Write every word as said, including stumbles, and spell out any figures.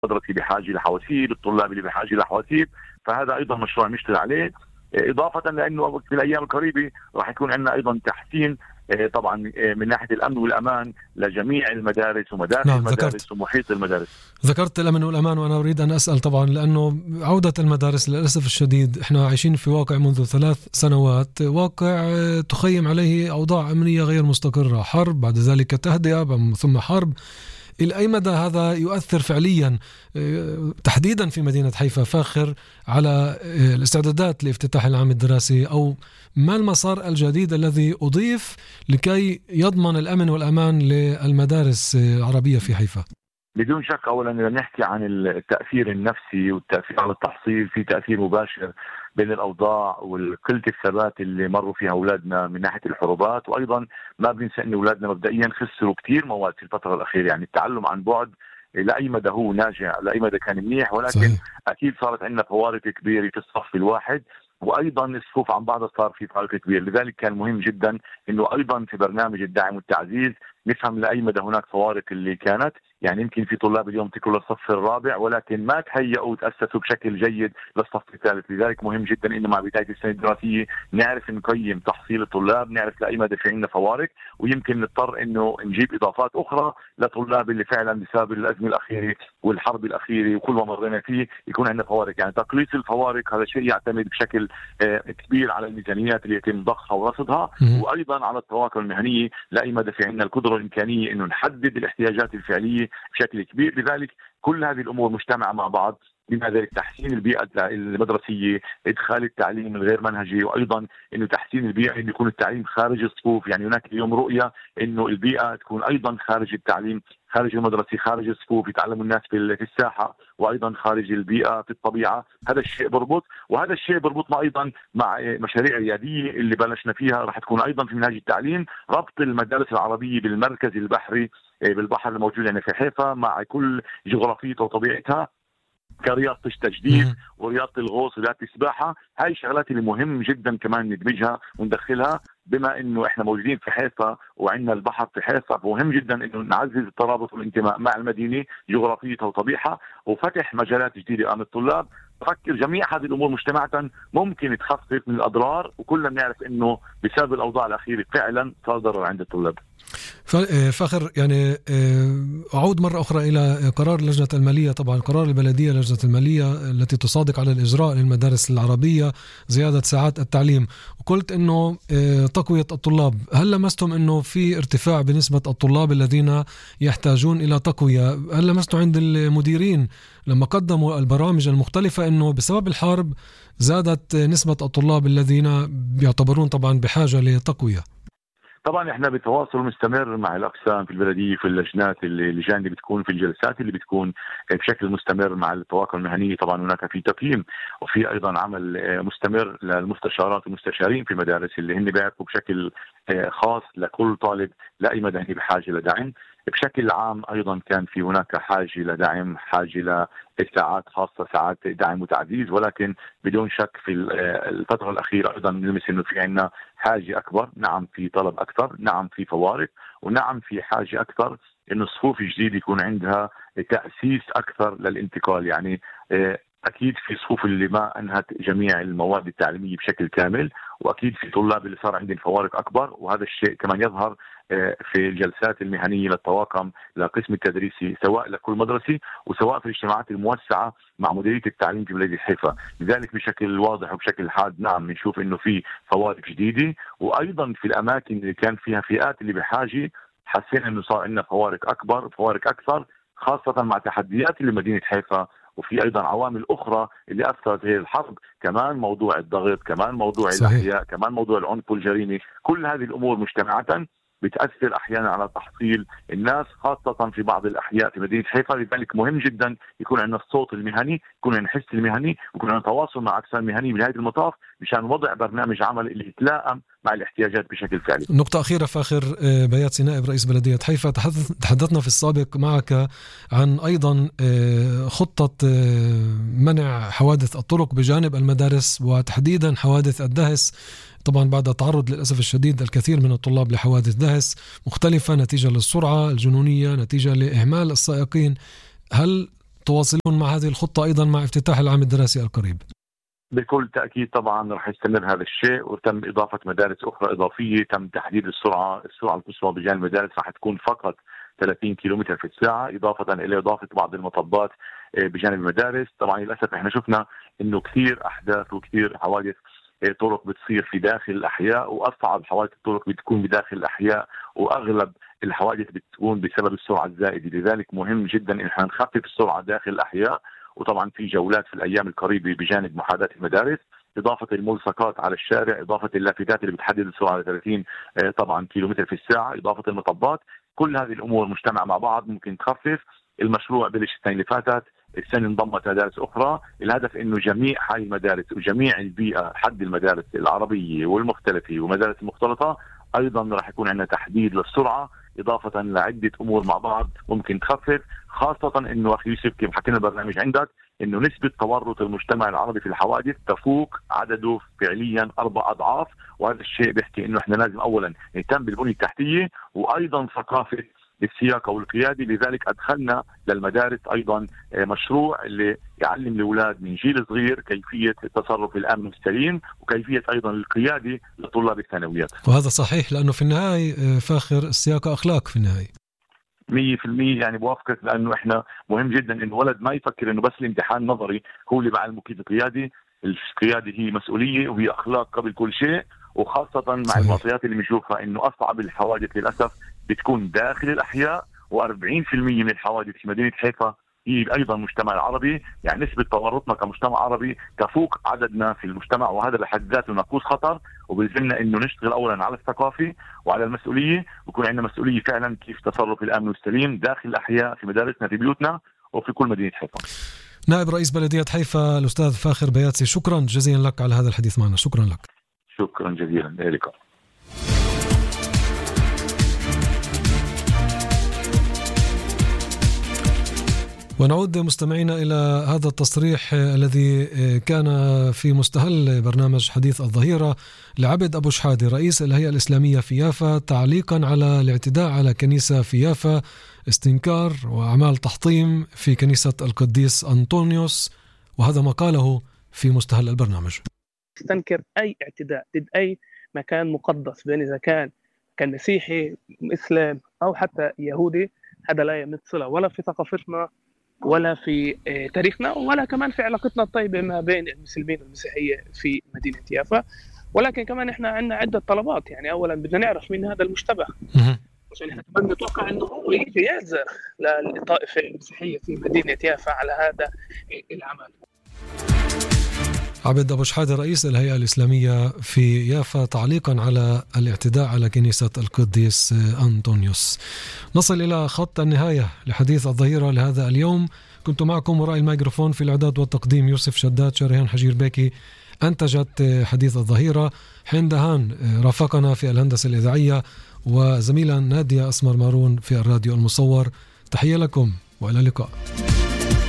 المدرسة بحاجة لحواسيب، الطلاب اللي بحاجة لحواسيب، فهذا أيضا مشروع نشتغل عليه. إضافة لأنه في الأيام القريبة راح يكون عندنا أيضا تحسين طبعا من ناحية الأمن والأمان لجميع المدارس ومداخل نعم المدارس ذكرت. ومحيط المدارس. ذكرت الأمن والأمان، وأنا أريد أن أسأل طبعا لأنه عودة المدارس للأسف الشديد إحنا عايشين في واقع منذ ثلاث سنوات، واقع تخيم عليه أوضاع أمنية غير مستقرة، حرب بعد ذلك تهدئة ثم حرب. إلى أي مدى هذا يؤثر فعليا تحديدا في مدينة حيفا فاخر على الاستعدادات لافتتاح العام الدراسي، أو ما المسار الجديد الذي أضيف لكي يضمن الأمن والأمان للمدارس العربية في حيفا؟ بدون شك أولا إذا نحكي عن التأثير النفسي والتأثير على التحصيل، في تأثير مباشر بين الأوضاع والقلة الثبات اللي مروا فيها أولادنا من ناحية الحروبات، وأيضا ما بننسى أن أولادنا مبدئيا خسروا كتير مواد في الفترة الأخيرة. يعني التعلم عن بعد لأي مدى هو ناجع، لأي مدى كان منيح، ولكن صحيح. أكيد صارت عندنا فوارق كبيرة في الصف الواحد، وايضا الصفوف عن بعضها صار في فارق كبير. لذلك كان مهم جدا انه ايضا في برنامج الدعم والتعزيز نفهم لاي مدى هناك فوارق اللي كانت. يعني يمكن في طلاب اليوم تكلوا للصف الرابع ولكن ما تهيئوا وتاسسوا بشكل جيد للصف الثالث. لذلك مهم جدا انه مع بدايه السنه الدراسيه نعرف نقيم تحصيل الطلاب، نعرف لاي مدى في عندنا فوارق، ويمكن نضطر انه نجيب اضافات اخرى لطلاب اللي فعلا بسبب الازمه الاخيره والحرب الاخيره وكل ما مرينا فيه يكون عندنا فوارق. يعني تقليص الفوارق هذا شيء يعتمد بشكل كبير على الميزانيات اللي يتم ضخها ورصدها، وايضا على التواصل المهنيه لاي مدى في عندنا القدره الامكانيه انه نحدد الاحتياجات الفعليه بشكل كبير. لذلك كل هذه الامور مجتمعه مع بعض، بما ذلك تحسين البيئه المدرسيه، ادخال التعليم الغير منهجي، وايضا انه تحسين البيئه انه يكون التعليم خارج الصفوف. يعني هناك اليوم رؤيه انه البيئه تكون ايضا خارج التعليم، خارج المدرسة، خارج الصفوف، يتعلموا الناس في الساحة، وأيضا خارج البيئة في الطبيعة. هذا الشيء بربط، وهذا الشيء بربطنا أيضا مع مشاريع ريادية اللي بلشنا فيها راح تكون أيضا في منهج التعليم، ربط المدارس العربية بالمركز البحري بالبحر الموجود يعني في حيفا مع كل جغرافيتها وطبيعتها، كرياضة التجديد ورياضة الغوص ورياضة السباحة. هاي الشغلات اللي مهم جدا كمان ندمجها وندخلها، بما انه احنا موجودين في حيفا وعندنا البحر في حيفا، فمهم جدا انه نعزز الترابط والانتماء مع المدينة جغرافيتها وطبيعتها، وفتح مجالات جديدة امام الطلاب. بفكر جميع هذه الامور مجتمعة ممكن تخفف من الاضرار، وكلنا بنعرف انه بسبب الاوضاع الاخيرة فعلا صار ضرر عند الطلاب. فاخر يعني أعود مرة أخرى إلى قرار لجنة المالية، طبعا قرار البلدية لجنة المالية التي تصادق على الإجراء للمدارس العربية زيادة ساعات التعليم، وقلت أنه تقوية الطلاب. هل لمستم أنه في ارتفاع بنسبة الطلاب الذين يحتاجون إلى تقوية؟ هل لمستوا عند المديرين لما قدموا البرامج المختلفة أنه بسبب الحرب زادت نسبة الطلاب الذين يعتبرون طبعا بحاجة لتقوية؟ طبعا احنا بتواصل مستمر مع الاقسام في البلديه، في اللجنات اللي اللجان اللي بتكون في الجلسات اللي بتكون بشكل مستمر مع الطواقم المهنيه. طبعا هناك في تقييم وفي ايضا عمل مستمر للمستشارات والمستشارين في المدارس اللي هن بيعرفوا بشكل خاص لكل طالب لاي مدى هي بحاجه لدعم. بشكل عام ايضا كان في هناك حاجه لدعم، حاجه لساعات خاصه، ساعات دعم وتعزيز، ولكن بدون شك في الفتره الاخيره ايضا نلمس انه في عندنا حاجه اكبر. نعم في طلب اكثر، نعم في فوارق، ونعم في حاجه اكثر انه الصفوف الجديده يكون عندها تاسيس اكثر للانتقال. يعني اكيد في صفوف اللي ما انهت جميع المواد التعليميه بشكل كامل، واكيد في طلاب اللي صار عندهم فوارق اكبر، وهذا الشيء كمان يظهر في الجلسات المهنيه للطواقم لقسم التدريسي سواء لكل مدرسه وسواء في الاجتماعات الموسعه مع مديريه التعليم في بلديه حيفا. لذلك بشكل واضح وبشكل حاد نعم بنشوف انه في فوارق جديده، وايضا في الاماكن اللي كان فيها فئات اللي بحاجه حسينا انه صار عندنا فوارق اكبر، فوارق اكثر، خاصه مع تحديات اللي مدينه حيفا. وفي ايضا عوامل اخرى اللي اثرت هي الحرب، كمان موضوع الضغط، كمان موضوع الاحياء، كمان موضوع العنف والجريمه. كل هذه الامور مجتمعه بتأثر أحيانا على تحصيل الناس خاصة في بعض الأحياء في مدينة حيفا. لذلك مهم جدا يكون عندنا الصوت المهني، يكون عندنا الحس المهني، يكون عندنا تواصل مع أقسام مهنية بنهاية المطاف مشان وضع برنامج عمل اللي يتلائم مع الاحتياجات بشكل فعلي. نقطة أخيرة فاخر، بياتي نائب رئيس بلدية حيفا، تحدثنا في السابق معك عن أيضا خطة منع حوادث الطرق بجانب المدارس وتحديدا حوادث الدهس، طبعا بعد تعرض للأسف الشديد الكثير من الطلاب لحوادث دهس مختلفة نتيجة للسرعة الجنونية، نتيجة لإهمال السائقين. هل تواصلون مع هذه الخطة أيضا مع افتتاح العام الدراسي القريب؟ بكل تأكيد طبعا رح يستمر هذا الشيء، وتم إضافة مدارس أخرى إضافية، تم تحديد السرعة السرعة القصوى بجانب المدارس رح تكون فقط ثلاثين كيلومتر في الساعة، إضافة إلى إضافة بعض المطبات بجانب المدارس. طبعا للأسف احنا شفنا إنه كثير أحداث وكثير حوادث طرق بتصير في داخل الأحياء، وأصعب حوادث الطرق بتكون بداخل الأحياء، وأغلب الحوادث بتكون بسبب السرعة الزائدة. لذلك مهم جدا إن احنا نخفف السرعة داخل الأحياء، وطبعا في جولات في الأيام القريبة بجانب محاذاة المدارس، إضافة الملصقات على الشارع، إضافة اللافتات اللي بتحدد السرعة على ثلاثين طبعا كيلومتر في الساعة، إضافة المطبات. كل هذه الأمور مجتمع مع بعض ممكن تخفف. المشروع بلش السنة اللي فاتت، السنة انضمت مدارس أخرى. الهدف إنه جميع هاي المدارس وجميع البيئة حد المدارس العربية والمختلفة ومدارس المختلطة أيضا راح يكون عندنا تحديد للسرعة، إضافة لعدة أمور مع بعض ممكن تخفف. خاصة إنه أخي يوسف كيف حكينا البرنامج عندك إنه نسبة تورط المجتمع العربي في الحوادث تفوق عدده فعليا أربع أضعاف، وهذا الشيء بيحكي إنه إحنا لازم أولا نهتم بالبنية التحتية وأيضا ثقافة السياقة والقيادة. لذلك أدخلنا للمدارس أيضا مشروع اللي يعلم الأولاد من جيل صغير كيفية التصرف الآمن والسليم، وكيفية أيضا القيادة لطلاب الثانويات. وهذا صحيح، لأنه في النهاية فاخر السياقة أخلاق في النهاية. مية في المية يعني بوافقك، لأنه إحنا مهم جدا إنه ولد ما يفكر إنه بس الامتحان نظري هو اللي بعلمه كيف القيادة. القيادة هي مسؤولية وهي أخلاق قبل كل شيء، وخاصة مع صحيح. المعطيات اللي بنشوفها إنه أصعب الحوادث للأسف بتكون داخل الأحياء، وأربعين في المية من الحوادث في مدينة حيفا هي أيضا مجتمع العربي. يعني نسبة تورطنا كمجتمع عربي تفوق عددنا في المجتمع، وهذا بحد ذاته ناقوس خطر. وبلزمنا إنه نشتغل أولا على الثقافة وعلى المسؤولية، ويكون عندنا مسؤولية فعلا كيف تصرف الأمن والسليم داخل الأحياء في مدارسنا في بيوتنا وفي كل مدينة حيفا. نائب رئيس بلدية حيفا الأستاذ فاخر بياتسي، شكرا جزيلا لك على هذا الحديث معنا. شكرا لك. شكرا جزيلا لك. ونعود مستمعينا إلى هذا التصريح الذي كان في مستهل برنامج حديث الظهيرة لعبد أبو شحادة رئيس الهيئة الإسلامية في يافا، تعليقا على الاعتداء على كنيسة في يافا، استنكار وأعمال تحطيم في كنيسة القديس أنطونيوس، وهذا ما قاله في مستهل البرنامج. استنكر أي اعتداء ضد أي مكان مقدس، بين إذا كان كان مسيحي مسلم أو حتى يهودي، هذا لا يمثل ولا في ثقافتنا ولا في تاريخنا ولا كمان في علاقتنا الطيبة ما بين المسلمين والمسيحية في مدينة يافا. ولكن كمان إحنا عندنا عدة طلبات. يعني أولا بدنا نعرف مين هذا المشتبه، عشان إحنا كمان نتوقع إنه هو يجي يعذر للطائفة المسيحية في مدينة يافا على هذا العمل. عبد أبو شحادة رئيس الهيئة الإسلامية في يافا تعليقا على الاعتداء على كنيسة القديس أنطونيوس. نصل إلى خط النهاية لحديث الظهيرة لهذا اليوم. كنت معكم وراء الميكروفون في الإعداد والتقديم يوسف شداد. شريهان حجير باكي أنتجت حديث الظهيرة. حين دهان رافقنا في الهندسة الإذاعية، وزميلا نادية أسمر مارون في الراديو المصور. تحية لكم وإلى اللقاء.